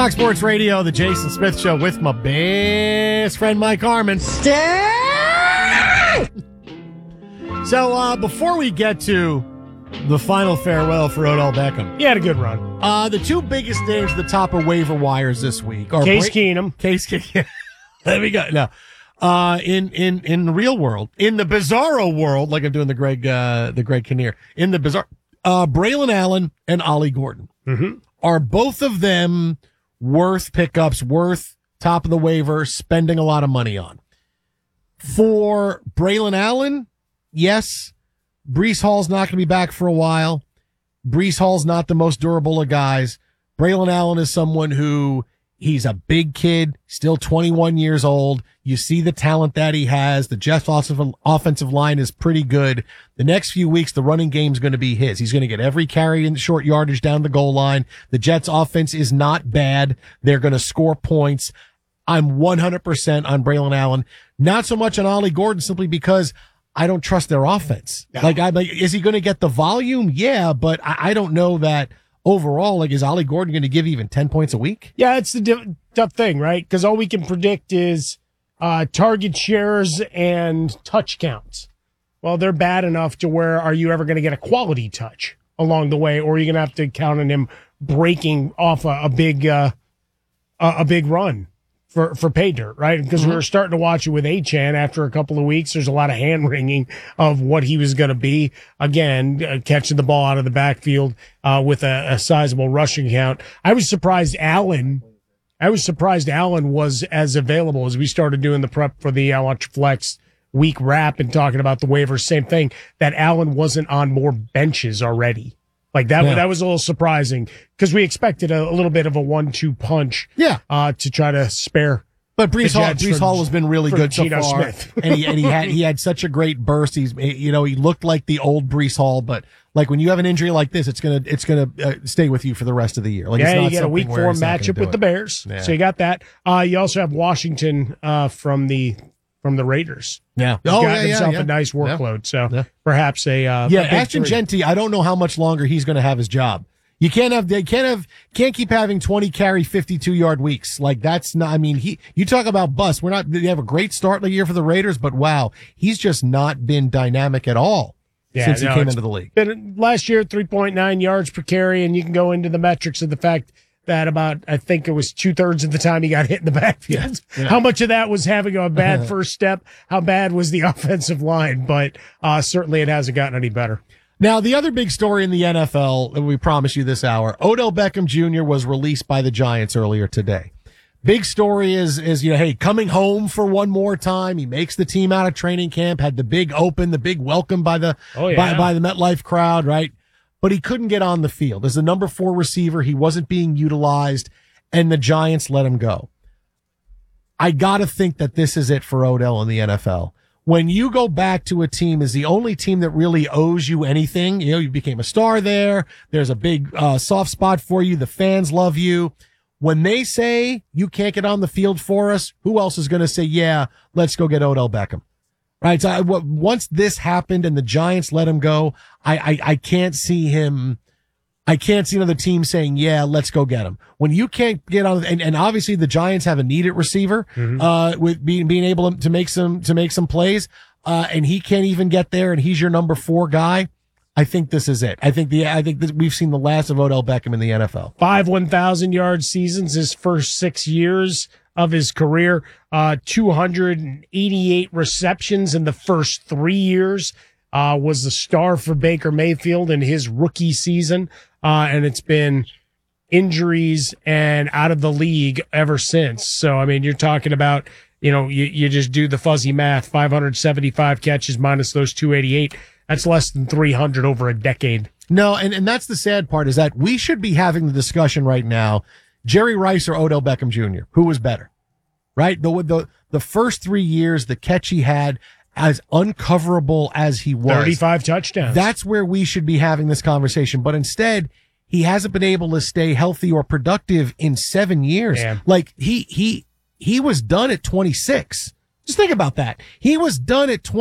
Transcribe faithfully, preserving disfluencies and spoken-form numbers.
Fox Sports Radio, the Jason Smith Show with my best friend Mike Harmon. Stay! So uh, before we get to the final farewell for Odell Beckham. He had a good run. Uh, the two biggest names at the top of waiver wires this week are Case Bra- Keenum. Case Keenum. There we go. No. Uh, in, in, in the real world, in the bizarro world, like I'm doing the Greg, uh, the Greg Kinnear, in the bizarre, uh, Braylon Allen and Ollie Gordon. Mm-hmm. Are both of them worth pickups, worth top of the waiver, spending a lot of money on? For Braylon Allen, yes. Breece Hall's not going to be back for a while. Breece Hall's not the most durable of guys. Braylon Allen is someone who, he's a big kid, still twenty-one years old. You see the talent that he has. The Jets offensive line is pretty good. The next few weeks, the running game's going to be his. He's going to get every carry in the short yardage down the goal line. The Jets offense is not bad. They're going to score points. I'm one hundred percent on Braylon Allen. Not so much on Ollie Gordon, simply because I don't trust their offense. No. Like, I like, is he going to get the volume? Yeah, but I, I don't know that overall. Like, is Ollie Gordon going to give even ten points a week? Yeah, it's the diff- tough thing, right? Because all we can predict is uh, target shares and touch counts. Well, they're bad enough to where are you ever going to get a quality touch along the way, or are you going to have to count on him breaking off a, a big, uh, a, a big run? For, for pay dirt, right? Because mm-hmm. we were starting to watch it with Achane after a couple of weeks. There's a lot of hand wringing of what he was going to be. Again, uh, catching the ball out of the backfield uh, with a, a sizable rushing count. I was surprised Allen, I was surprised Allen was as available as we started doing the prep for the I Watch Flex week wrap and talking about the waivers. Same thing, that Allen wasn't on more benches already. Like that, yeah. that was a little surprising because we expected a, a little bit of a one two punch. Yeah. Uh, to try to spare. But Breece Hall, Breece Hall has been really good so Geno far. Smith. and he, and he had, he had such a great burst. He's, you know, he looked like the old Breece Hall, but like when you have an injury like this, it's going to, it's going to uh, stay with you for the rest of the year. Like, yeah, it's not you get a week four matchup with it. the Bears. Yeah. So you got that. Uh, you also have Washington, uh, from the, from the Raiders. Yeah. He's oh, got yeah, himself yeah, a nice workload. Yeah. So yeah. perhaps a, uh, yeah, a Ashton Genty, I don't know how much longer he's going to have his job. You can't have, they can't have, can't keep having twenty carry, fifty-two yard weeks. Like that's not, I mean, he, you talk about bust. We're not, they have a great start of the year for the Raiders, but wow, he's just not been dynamic at all yeah, since no, he came into the league. Been, last year, three point nine yards per carry, and you can go into the metrics of the fact that about, I think it was two thirds of the time he got hit in the backfield. Yeah. Yeah. How much of that was having a bad first step? How bad was the offensive line? But, uh, certainly it hasn't gotten any better. Now, the other big story in the N F L, and we promise you this hour, Odell Beckham Junior was released by the Giants earlier today. Big story is, is, you know, hey, coming home for one more time. He makes the team out of training camp, had the big open, the big welcome by the, oh, yeah. by, by the MetLife crowd, right? But he couldn't get on the field. As the number four receiver, he wasn't being utilized, and the Giants let him go. I gotta think that this is it for Odell in the N F L. When you go back to a team is the only team that really owes you anything, you know, you became a star there. There's a big uh, soft spot for you. The fans love you. When they say you can't get on the field for us, who else is going to say, yeah, let's go get Odell Beckham? Right. So I, w- once this happened and the Giants let him go, I, I, I can't see him. I can't see another team saying, yeah, let's go get him. When you can't get on, and, and obviously the Giants have a needed receiver, mm-hmm. uh, with being, being able to make some, to make some plays, uh, and he can't even get there and he's your number four guy. I think this is it. I think the, I think that we've seen the last of Odell Beckham in the N F L. Five one thousand yard seasons his first six years of his career, uh, two hundred eighty-eight receptions in the first three years. Uh, was the star for Baker Mayfield in his rookie season. Uh, and it's been injuries and out of the league ever since. So, I mean, you're talking about, you know, you, you just do the fuzzy math, five hundred seventy-five catches minus those two eighty-eight. That's less than three hundred over a decade. No, and, and that's the sad part is that we should be having the discussion right now. Jerry Rice or Odell Beckham Junior Who was better? Right? The, the, the first three years, the catch he had, as uncoverable as he was. thirty-five touchdowns. That's where we should be having this conversation. But instead, he hasn't been able to stay healthy or productive in seven years. Yeah. Like he, he, he was done at twenty-six. Just think about that. He was done at twenty.